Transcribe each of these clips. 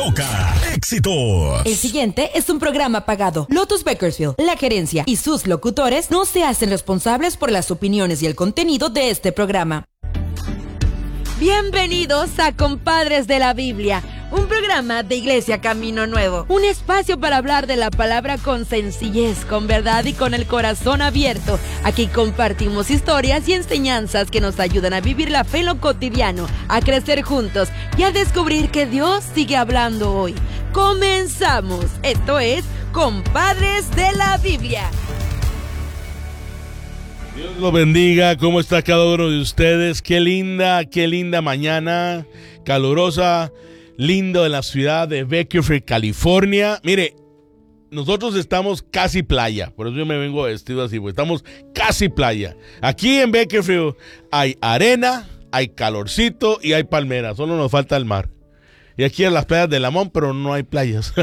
Éxitos. El siguiente es un programa pagado. Lotus Bakersfield, la gerencia y sus locutores no se hacen responsables por las opiniones y el contenido de este programa. Bienvenidos a Compadres de la Biblia, un programa de Iglesia Camino Nuevo. Un espacio para hablar de la palabra con sencillez, con verdad y con el corazón abierto. Aquí compartimos historias y enseñanzas que nos ayudan a vivir la fe en lo cotidiano, a crecer juntos y a descubrir que Dios sigue hablando hoy. ¡Comenzamos! Esto es Compadres de la Biblia. Dios lo bendiga. ¿Cómo está cada uno de ustedes? Qué linda mañana, calurosa, lindo en la ciudad de Bakersfield, California. Mire, nosotros estamos casi playa, por eso yo me vengo vestido así, porque estamos casi playa. Aquí en Bakersfield hay arena, hay calorcito y hay palmeras, solo nos falta el mar. Y aquí en las playas de Lamont, pero no hay playas.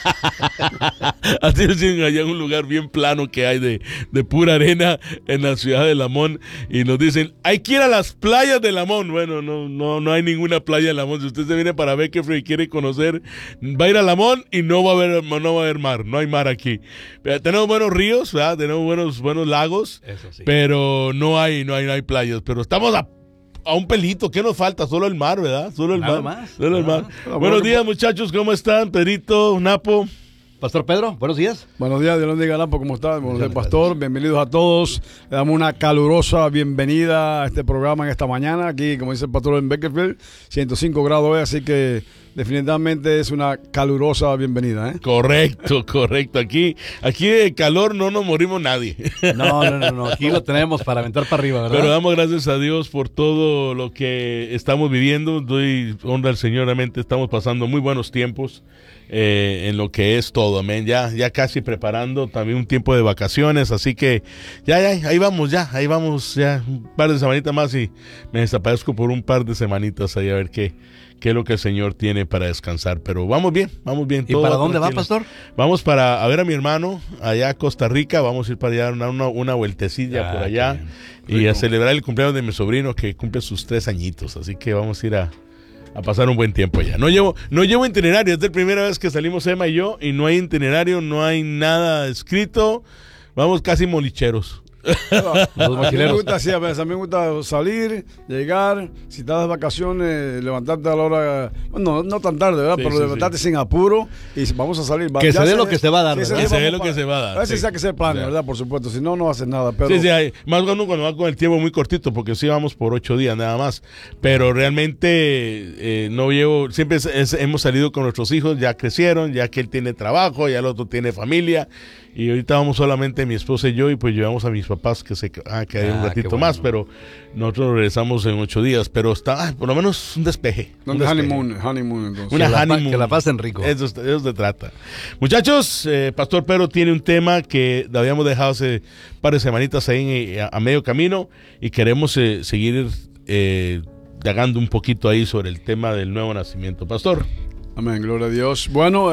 Así dicen allá en un lugar bien plano que hay de pura arena en la ciudad de Lamont. Y nos dicen, hay que ir a las playas de Lamont. Bueno, no hay ninguna playa en Lamont. Si usted se viene para Bakersfield y quiere conocer, va a ir a Lamont y no va a haber mar. No hay mar aquí. Tenemos buenos ríos, ¿verdad? Tenemos buenos lagos. Eso sí. Pero no hay playas. Pero estamos a un pelito, ¿qué nos falta? Solo el mar, ¿verdad? Solo el mar. Buenos días, muchachos, ¿cómo están? Pedrito, Napo. Pastor Pedro, buenos días. Buenos días, Dios los bendiga, Napo, ¿cómo estás? Buenos días, Pastor. Bienvenidos a todos. Le damos una calurosa bienvenida a este programa en esta mañana. Aquí, como dice el pastor, en Bakersfield, 105 grados hoy, así que definitivamente es una calurosa bienvenida, ¿eh? Correcto. Aquí de calor no nos morimos nadie. No. Aquí lo tenemos para aventar para arriba, ¿verdad? Pero damos gracias a Dios por todo lo que estamos viviendo. Doy honra al Señor, realmente estamos pasando muy buenos tiempos en lo que es todo, amén. Ya casi preparando también un tiempo de vacaciones, así que ahí vamos ya un par de semanitas más y me desaparezco por un par de semanitas ahí a ver qué es lo que el Señor tiene para descansar, pero vamos bien. ¿Y para dónde va, Pastor? Vamos a ver a mi hermano allá a Costa Rica, vamos a ir para allá una vueltecilla por allá y a celebrar el cumpleaños de mi sobrino que cumple sus 3 añitos, así que vamos a ir a pasar un buen tiempo allá. No llevo itinerario, es la primera vez que salimos Emma y yo y no hay itinerario, no hay nada escrito, vamos casi molicheros. A mí me gusta salir, llegar, si estás de vacaciones, levantarte a la hora, bueno, no tan tarde, ¿verdad? Pero levantarte sin apuro y vamos a salir. Que se dé lo que se va a dar, ¿verdad? Que se dé lo que se va a dar. A veces hay que ser plan, ¿verdad? Por supuesto, si no haces nada. Pero... Sí, más cuando va con el tiempo muy cortito, porque sí vamos por 8 días nada más, pero realmente siempre hemos salido con nuestros hijos, ya crecieron, ya que él tiene trabajo, ya el otro tiene familia. Y ahorita vamos solamente mi esposa y yo, y pues llevamos a mis papás que se quedan un ratito más, pero nosotros regresamos en 8 días, pero está por lo menos un despeje. Honeymoon entonces. Honeymoon. Que la pasen rico. Eso se trata. Muchachos, Pastor Pedro tiene un tema que habíamos dejado hace un par de semanitas ahí a medio camino y queremos seguir dagando un poquito ahí sobre el tema del nuevo nacimiento. Pastor. Amén, gloria a Dios. Bueno,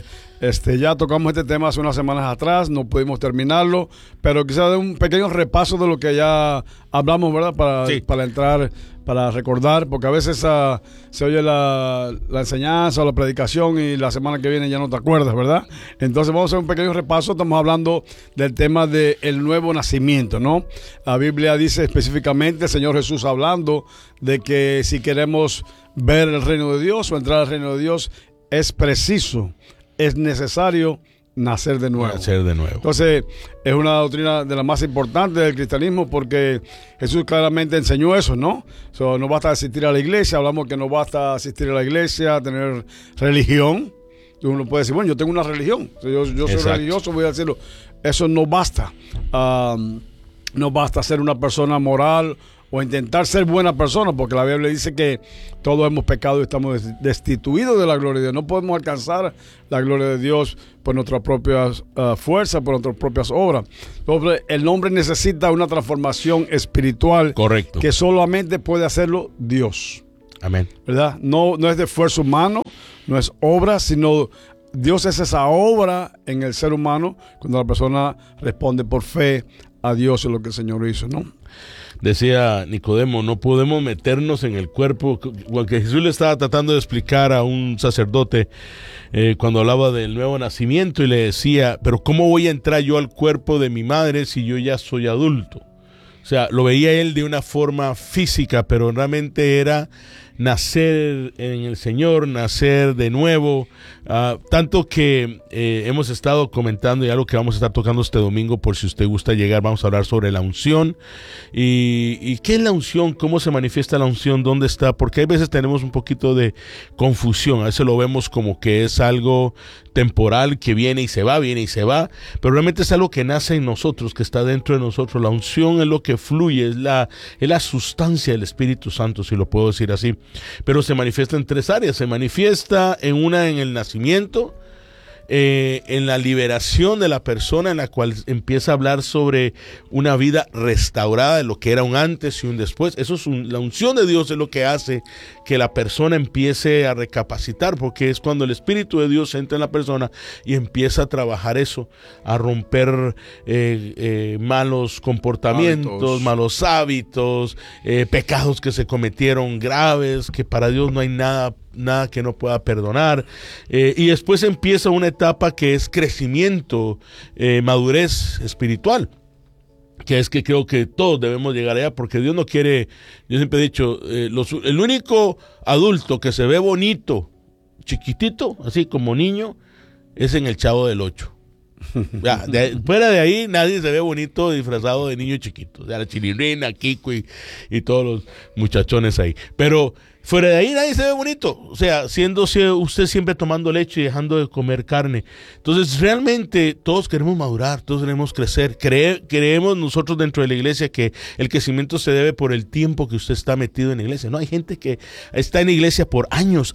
ya tocamos este tema hace unas semanas atrás, no pudimos terminarlo, pero quizás de un pequeño repaso de lo que ya hablamos, ¿verdad? Para entrar, para recordar, porque a veces se oye la enseñanza o la predicación y la semana que viene ya no te acuerdas, ¿verdad? Entonces vamos a hacer un pequeño repaso. Estamos hablando del tema del nuevo nacimiento, ¿no? La Biblia dice específicamente, el Señor Jesús hablando de que si queremos ver el reino de Dios o entrar al reino de Dios, es necesario nacer de nuevo. Entonces, es una doctrina de las más importantes del cristianismo porque Jesús claramente enseñó eso, ¿no? No basta asistir a la iglesia, hablamos que no basta asistir a la iglesia, tener religión. Uno puede decir, bueno, yo tengo una religión, yo soy religioso, voy a decirlo. Eso no basta. No basta ser una persona moral o intentar ser buena persona, porque la Biblia dice que todos hemos pecado y estamos destituidos de la gloria de Dios. No podemos alcanzar la gloria de Dios por nuestras propias fuerzas, por nuestras propias obras. Entonces, el hombre necesita una transformación espiritual. Correcto. Que solamente puede hacerlo Dios. Amén. ¿Verdad? No es de esfuerzo humano, no es obra, sino Dios es esa obra en el ser humano cuando la persona responde por fe a Dios en lo que el Señor hizo, ¿no? Decía Nicodemo, no podemos meternos en el cuerpo, porque Jesús le estaba tratando de explicar a un sacerdote cuando hablaba del nuevo nacimiento y le decía, pero ¿cómo voy a entrar yo al cuerpo de mi madre si yo ya soy adulto? O sea, lo veía él de una forma física, pero realmente era nacer en el Señor, nacer de nuevo, tanto que hemos estado comentando y algo que vamos a estar tocando este domingo, por si usted gusta llegar, vamos a hablar sobre la unción y qué es la unción, cómo se manifiesta la unción, dónde está, porque hay veces tenemos un poquito de confusión, a veces lo vemos como que es algo temporal que viene y se va, pero realmente es algo que nace en nosotros, que está dentro de nosotros. La unción es lo que fluye, es la sustancia del Espíritu Santo, si lo puedo decir así. Pero se manifiesta en tres áreas. Se manifiesta en el nacimiento, en la liberación de la persona, en la cual empieza a hablar sobre una vida restaurada de lo que era un antes y un después. Eso es la unción de Dios, es lo que hace que la persona empiece a recapacitar, porque es cuando el Espíritu de Dios entra en la persona y empieza a trabajar eso, a romper malos comportamientos, malos hábitos, pecados que se cometieron graves, que para Dios no hay nada que no pueda perdonar, y después empieza una etapa que es crecimiento, madurez espiritual, que es que creo que todos debemos llegar allá, porque Dios no quiere, yo siempre he dicho, el único adulto que se ve bonito, chiquitito, así como niño, es en el Chavo del 8. Ya, fuera de ahí nadie se ve bonito disfrazado de niño chiquito, de la Chilindrina, Kiko y todos los muchachones ahí, pero fuera de ahí nadie se ve bonito, o sea, siéndose usted siempre tomando leche y dejando de comer carne. Entonces realmente todos queremos madurar, todos queremos crecer. Creemos nosotros dentro de la iglesia que el crecimiento se debe por el tiempo que usted está metido en la iglesia. No, hay gente que está en la iglesia por años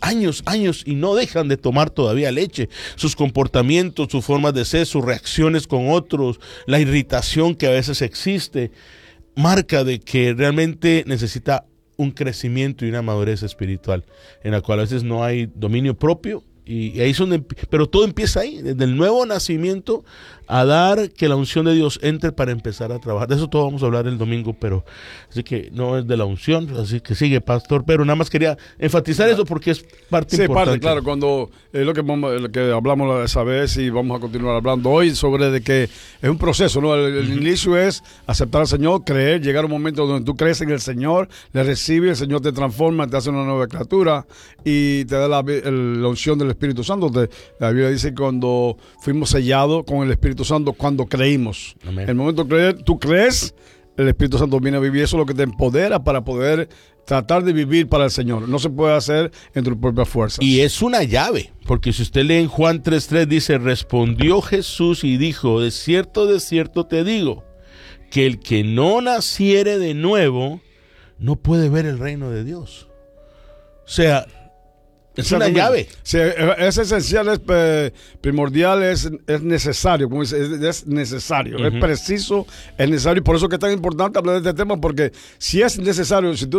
y no dejan de tomar todavía leche. Sus comportamientos, sus formas de ser, sus reacciones con otros, la irritación que a veces existe, marca de que realmente necesita un crecimiento y una madurez espiritual, en la cual a veces no hay dominio propio, y ahí es donde, pero todo empieza ahí, desde el nuevo nacimiento, a dar que la unción de Dios entre para empezar a trabajar. De eso todo vamos a hablar el domingo, pero así que no es de la unción, así que sigue, pastor, pero nada más quería enfatizar eso porque es parte importante. Parte, claro, cuando lo que hablamos esa vez y vamos a continuar hablando hoy sobre de que es un proceso, ¿no? El inicio es aceptar al Señor, creer, llegar a un momento donde tú crees en el Señor, le recibes, el Señor te transforma, te hace una nueva criatura y te da la unción del Espíritu Santo. La Biblia dice que cuando fuimos sellados con el Espíritu Santo, cuando creímos. Amén. El momento de creer, tú crees, el Espíritu Santo viene a vivir. Eso es lo que te empodera para poder tratar de vivir para el Señor. No se puede hacer en tus propias fuerzas. Y es una llave, porque si usted lee en Juan 3:3, dice, respondió Jesús y dijo, de cierto te digo, que el que no naciere de nuevo, no puede ver el reino de Dios. O sea, es una llave. Sí, es esencial, es primordial, es necesario, como dice, es necesario, es preciso, es necesario. Y por eso que es tan importante hablar de este tema, porque si es necesario, si tú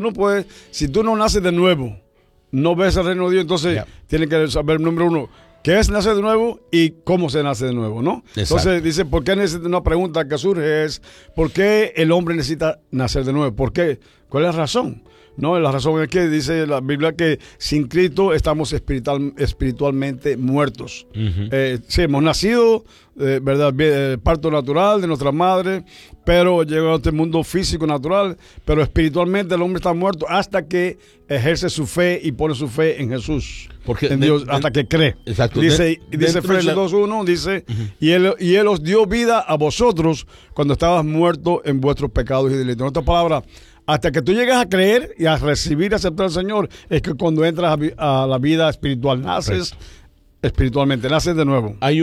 no naces de nuevo, no ves el reino de Dios, entonces tienes que saber, número uno, qué es nacer de nuevo y cómo se nace de nuevo, ¿no? Exacto. Entonces dice, ¿por qué una pregunta que surge es, ¿por qué el hombre necesita nacer de nuevo? ¿Por qué? ¿Cuál es la razón? No, la razón es que dice la Biblia que sin Cristo estamos espiritualmente muertos. Sí, hemos nacido, ¿verdad? Parto natural de nuestra madre, pero llegó a este mundo físico natural, pero espiritualmente el hombre está muerto hasta que ejerce su fe y pone su fe en Jesús, en Dios, hasta que cree. Exacto. Dice Efesios 2:1, dice, y él os dio vida a vosotros cuando estabas muertos en vuestros pecados y delitos. En otras palabras, hasta que tú llegas a creer y a recibir y aceptar al Señor, es que cuando entras a la vida espiritual, naces espiritualmente, naces de nuevo. Hay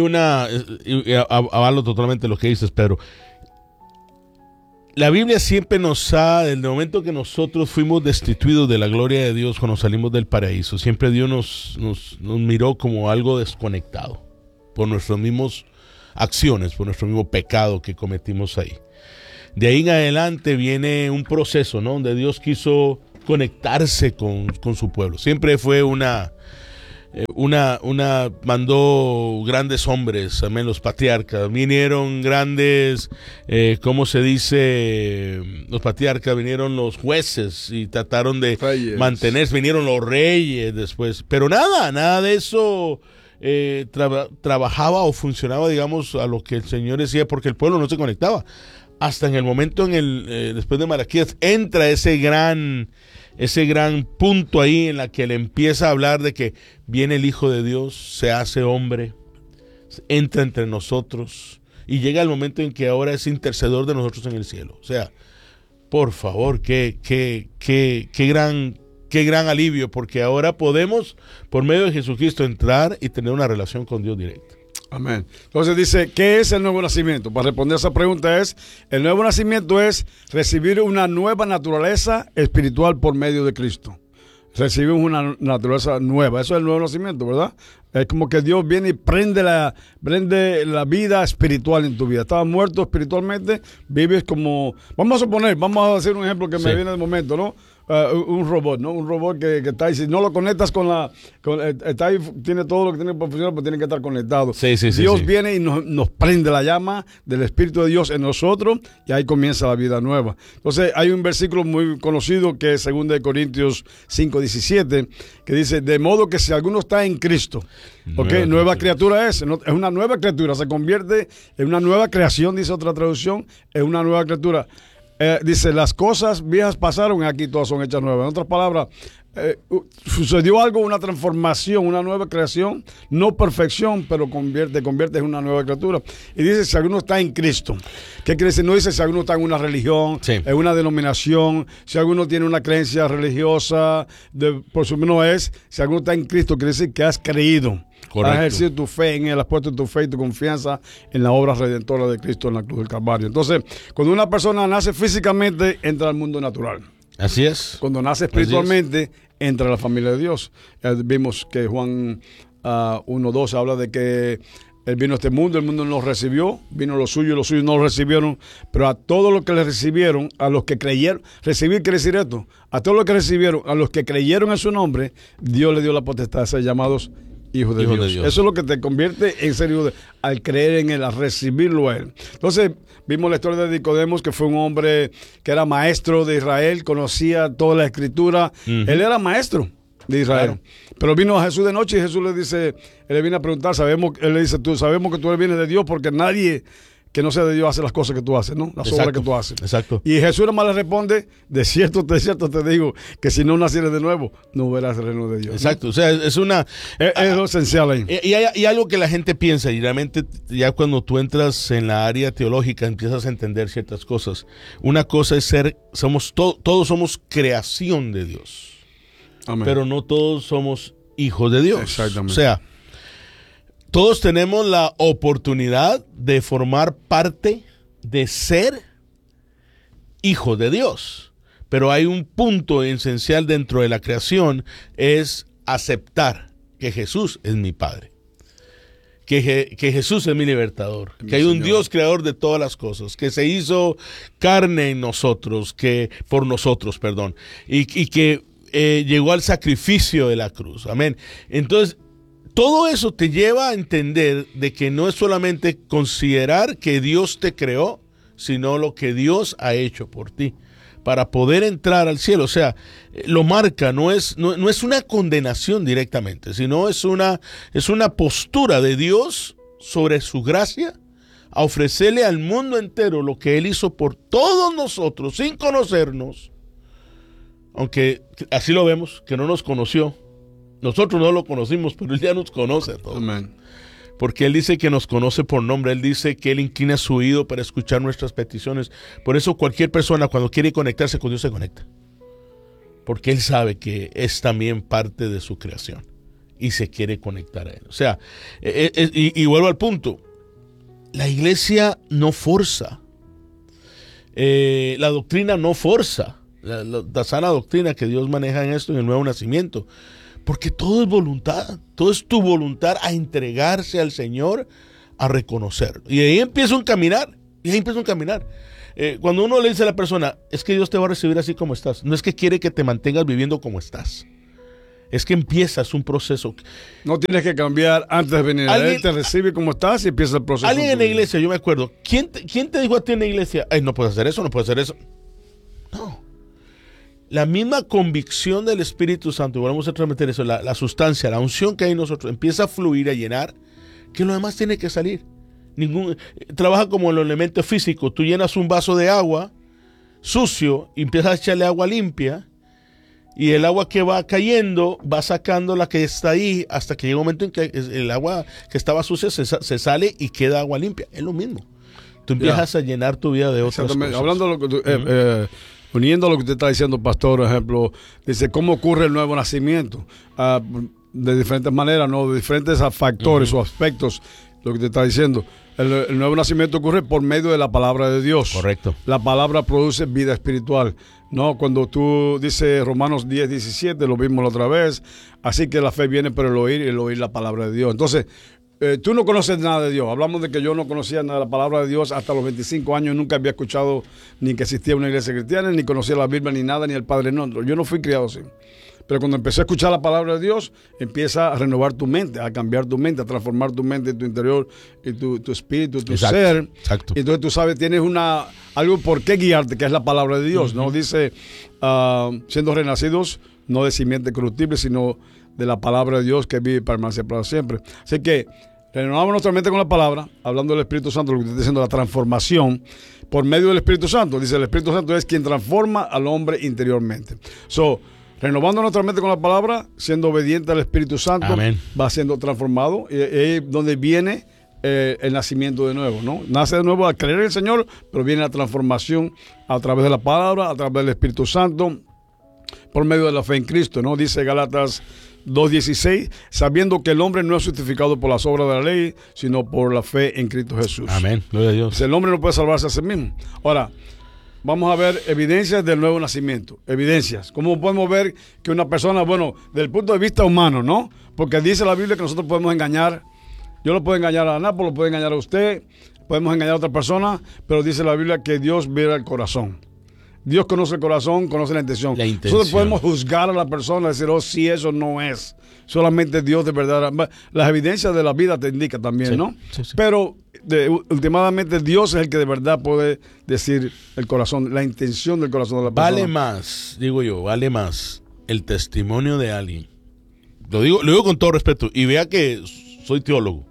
avalo totalmente lo que dices, Pedro. La Biblia siempre nos desde el momento que nosotros fuimos destituidos de la gloria de Dios cuando salimos del paraíso, siempre Dios nos miró como algo desconectado por nuestras mismas acciones, por nuestro mismo pecado que cometimos ahí. De ahí en adelante viene un proceso, ¿no? Donde Dios quiso conectarse con su pueblo. Siempre fue mandó grandes hombres, amén, los patriarcas. Vinieron grandes, ¿cómo se dice? Los patriarcas, vinieron los jueces y trataron de mantenerse, vinieron los reyes después. Pero nada de eso trabajaba o funcionaba, digamos, a lo que el Señor decía, porque el pueblo no se conectaba. Hasta en el momento, después de Malaquías, entra ese gran punto ahí en la que él empieza a hablar de que viene el Hijo de Dios, se hace hombre, entra entre nosotros y llega el momento en que ahora es intercedor de nosotros en el cielo. O sea, por favor, qué gran alivio, porque ahora podemos, por medio de Jesucristo, entrar y tener una relación con Dios directa. Amén. Entonces dice, ¿qué es el nuevo nacimiento? Para responder a esa pregunta el nuevo nacimiento es recibir una nueva naturaleza espiritual por medio de Cristo. Recibimos una naturaleza nueva. Eso es el nuevo nacimiento, ¿verdad? Es como que Dios viene y prende la vida espiritual en tu vida. Estabas muerto espiritualmente, vives como... Vamos a hacer un ejemplo que me viene de momento, ¿no? Un robot, ¿no? Un robot que está ahí. Si no lo conectas está ahí, tiene todo lo que tiene para funcionar, pues tiene que estar conectado. Dios viene y nos prende la llama del Espíritu de Dios en nosotros y ahí comienza la vida nueva. Entonces, hay un versículo muy conocido que es 2 Corintios 5:17, que dice, de modo que si alguno está en Cristo, nueva criatura es una nueva criatura, se convierte en una nueva creación, dice otra traducción, es una nueva criatura. Dice, las cosas viejas pasaron, aquí todas son hechas nuevas. En otras palabras, sucedió algo, una transformación, una nueva creación, no perfección, pero te conviertes en una nueva criatura. Y dice, si alguno está en Cristo. ¿Qué quiere decir? No dice si alguno está en una religión, en una denominación, si alguno tiene una creencia religiosa, por su menos si alguno está en Cristo, quiere decir que has creído. Correcto. Has ejercido tu fe en Él, has puesto tu fe y tu confianza en la obra redentora de Cristo en la cruz del Calvario. Entonces, cuando una persona nace físicamente, entra al mundo natural. Así es. Cuando nace espiritualmente, entra a la familia de Dios. Vimos que Juan 1:12 habla de que Él vino a este mundo, el mundo no lo recibió, vino los suyos no lo recibieron, pero a todos los que le recibieron, a los que creyeron, recibir quiere decir esto, a todos los que recibieron, a los que creyeron en su nombre, Dios le dio la potestad de ser llamados hijos de Dios. Eso es lo que te convierte en serio al creer en Él, a recibirlo a Él. Entonces, vimos la historia de Nicodemos, que fue un hombre que era maestro de Israel, conocía toda la escritura. Él era maestro de Israel. Claro. Pero vino a Jesús de noche y Jesús le dice, él le viene a preguntar, él le dice, sabemos que tú vienes de Dios porque nadie que no sea de Dios hace las cosas que tú haces, ¿no? Las obras que tú haces. Exacto. Y Jesús nada más le responde, de cierto te digo, que si no nacieres de nuevo, no verás el reino de Dios. Exacto. ¿No? O sea, es lo esencial ahí. Y algo que la gente piensa, y realmente ya cuando tú entras en la área teológica empiezas a entender ciertas cosas. Una cosa es todos somos creación de Dios. Amén. Pero no todos somos hijos de Dios. Exactamente. O sea, todos tenemos la oportunidad de formar parte, de ser hijos de Dios. Pero hay un punto esencial dentro de la creación, es aceptar que Jesús es mi Padre. Que Jesús es mi libertador. Que hay un Dios creador de todas las cosas. Que se hizo carne en nosotros, por nosotros, perdón. Y que llegó al sacrificio de la cruz. Amén. Entonces, todo eso te lleva a entender de que no es solamente considerar que Dios te creó, sino lo que Dios ha hecho por ti para poder entrar al cielo. O sea, lo marca, no es una condenación directamente, sino es una postura de Dios sobre su gracia a ofrecerle al mundo entero lo que Él hizo por todos nosotros sin conocernos, aunque así lo vemos, que no nos conoció. Nosotros no lo conocimos, pero Él ya nos conoce a todos. Amén. Porque Él dice que nos conoce por nombre. Él dice que Él inclina su oído para escuchar nuestras peticiones. Por eso cualquier persona cuando quiere conectarse con Dios se conecta. Porque Él sabe que es también parte de su creación. Y se quiere conectar a Él. O sea, y vuelvo al punto. La iglesia no forza. La doctrina no forza. La sana doctrina que Dios maneja en esto, en el nuevo nacimiento. Porque todo es voluntad, todo es tu voluntad a entregarse al Señor, a reconocerlo. Y ahí empieza un caminar, cuando uno le dice a la persona, es que Dios te va a recibir así como estás, no es que quiere que te mantengas viviendo como estás. Es que empiezas un proceso. No tienes que cambiar antes de venir. Él te recibe como estás y empieza el proceso. Alguien en la iglesia, yo me acuerdo, ¿quién te dijo a ti en la iglesia? Ay, no puedes hacer eso, no puedes hacer eso. No. La misma convicción del Espíritu Santo, y volvemos a transmitir eso, la sustancia, la unción que hay en nosotros, empieza a fluir, a llenar, que lo demás tiene que salir. Trabaja como en los elementos físicos. Tú llenas un vaso de agua sucio y empiezas a echarle agua limpia, y el agua que va cayendo va sacando la que está ahí hasta que llega un momento en que el agua que estaba sucia se sale y queda agua limpia. Es lo mismo. Tú empiezas a llenar tu vida de otras cosas. Hablando de lo que uniendo lo que usted está diciendo, pastor, por ejemplo, dice cómo ocurre el nuevo nacimiento, de diferentes maneras, ¿no? De diferentes factores o aspectos, lo que te está diciendo. El nuevo nacimiento ocurre por medio de la palabra de Dios. Correcto. La palabra produce vida espiritual, ¿no? Cuando tú dices Romanos 10:17, lo vimos la otra vez, así que la fe viene por el oír y el oír la palabra de Dios. Entonces, tú no conoces nada de Dios. Hablamos de que yo no conocía nada de la palabra de Dios hasta los 25 años. Nunca había escuchado ni que existía una iglesia cristiana, ni conocía la Biblia, ni nada, ni el Padre. No, yo no fui criado así. Pero cuando empecé a escuchar la palabra de Dios, empieza a renovar tu mente, a cambiar tu mente, a transformar tu mente, tu interior, y tu espíritu, tu ser. Exacto. Y entonces tú sabes, tienes algo por qué guiarte, que es la palabra de Dios. ¿No? Dice, siendo renacidos, no de simiente corruptible, sino de la palabra de Dios que vive y permanece para siempre. Así que renovamos nuestra mente con la palabra, hablando del Espíritu Santo, lo que usted está diciendo, la transformación por medio del Espíritu Santo. Dice, el Espíritu Santo es quien transforma al hombre interiormente. Renovando nuestra mente con la palabra, siendo obediente al Espíritu Santo, Amén, va siendo transformado, y donde viene el nacimiento de nuevo, ¿no? Nace de nuevo al creer en el Señor, pero viene la transformación a través de la palabra, a través del Espíritu Santo, por medio de la fe en Cristo, ¿no? Dice Gálatas 2:16, sabiendo que el hombre no es justificado por las obras de la ley, sino por la fe en Cristo Jesús. Amén, gloria a Dios. El hombre no puede salvarse a sí mismo. Ahora, vamos a ver evidencias del nuevo nacimiento. Evidencias. ¿Cómo podemos ver que una persona, bueno, desde el punto de vista humano, ¿no? Porque dice la Biblia que nosotros podemos engañar. Yo lo puedo engañar a Anápolis, lo puedo engañar a usted, podemos engañar a otra persona, pero dice la Biblia que Dios mira el corazón. Dios conoce el corazón, conoce la intención. Nosotros podemos juzgar a la persona, decir, oh, si eso no es. Solamente Dios de verdad. Las evidencias de la vida te indican también, sí, ¿no? Sí, sí. Pero últimamente Dios es el que de verdad puede decir el corazón, la intención del corazón de la persona. Vale más, digo yo, vale más el testimonio de alguien. Lo digo con todo respeto, y vea que soy teólogo.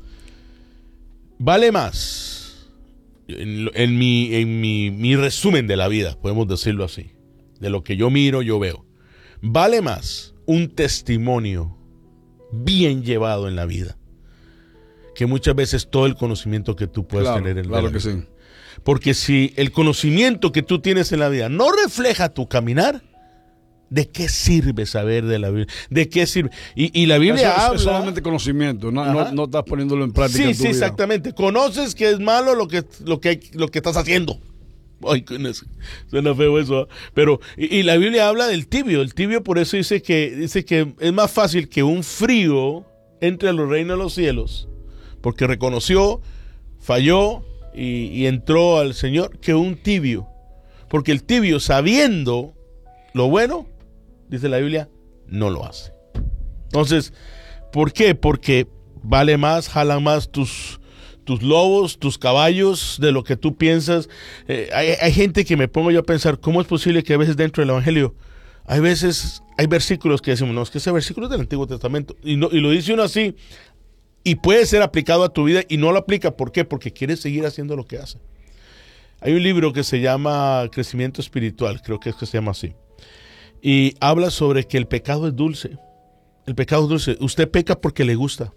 Vale más, en mi resumen de la vida, podemos decirlo así, de lo que yo miro, yo veo. Vale más un testimonio bien llevado en la vida que muchas veces todo el conocimiento que tú puedes tener en la vida. Que sí. Porque si el conocimiento que tú tienes en la vida no refleja tu caminar, ¿de qué sirve saber de la Biblia? ¿De qué sirve? Y la Biblia habla... Es solamente conocimiento, no estás poniéndolo en práctica en tu vida. Sí, exactamente. Conoces que es malo lo que estás haciendo. Ay, suena feo eso, ¿eh? Pero, y la Biblia habla del tibio. El tibio por eso dice que es más fácil que un frío entre a los reinos de los cielos, porque reconoció, falló y entró al Señor, que un tibio. Porque el tibio, sabiendo lo bueno, dice la Biblia, no lo hace. Entonces, ¿por qué? Porque vale más, jalan más tus lobos, tus caballos, de lo que tú piensas. Hay gente que me pongo yo a pensar, ¿cómo es posible que a veces dentro del Evangelio hay versículos que decimos, no, es que ese versículo es del Antiguo Testamento, y lo dice uno así, y puede ser aplicado a tu vida, y no lo aplica? ¿Por qué? Porque quiere seguir haciendo lo que hace. Hay un libro que se llama Crecimiento Espiritual, creo que es que se llama así, y habla sobre que el pecado es dulce. El pecado es dulce. Usted peca porque le gusta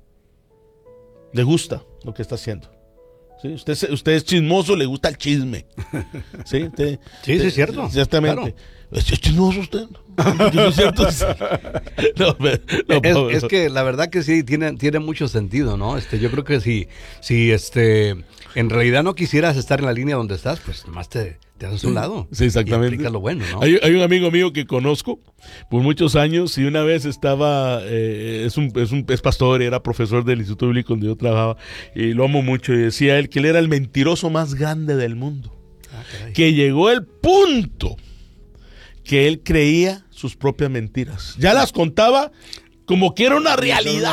lo que está haciendo. ¿Sí? Usted es chismoso, le gusta el chisme. Sí, sí, es cierto. Exactamente. Claro. ¿Es chismoso usted? ¿No es cierto? Es que la verdad que sí, tiene mucho sentido, ¿no? Yo creo que si en realidad no quisieras estar en la línea donde estás, pues nomás te haces a un lado. Sí, exactamente. Y aplicas lo bueno, ¿no? Hay un amigo mío que conozco por muchos años, y una vez estaba, es pastor, era profesor del Instituto Bíblico donde yo trabajaba, y lo amo mucho, y decía él que él era el mentiroso más grande del mundo. Que llegó el punto que él creía sus propias mentiras. Ya las contaba como que era una realidad.